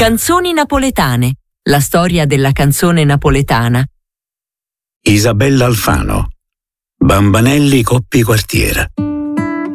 Canzoni napoletane. La storia della canzone napoletana. Isabella Alfano. Bambanelli Coppi Quartiera.